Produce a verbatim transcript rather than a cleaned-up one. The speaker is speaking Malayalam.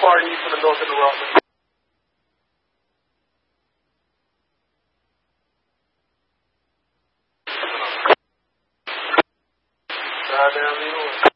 parties in the north of New Orleans. Goddamn New Orleans.